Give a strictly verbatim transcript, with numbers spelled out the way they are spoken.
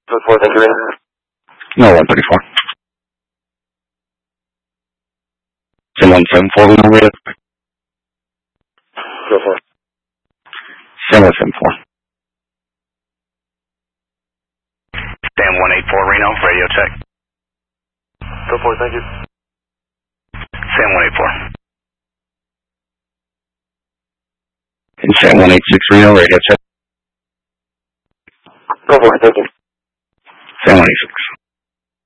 Look forward, thank you, Reno. No, one thirty-four. Sam one seven four, Reno, radio. Go for it. Sam one seven four. Sam one eight four, Reno, radio check. Go for it, thank you. Sam one eight four. And Sam one eight six, Reno, radio check. Go for it, thank you. Sam one eight six.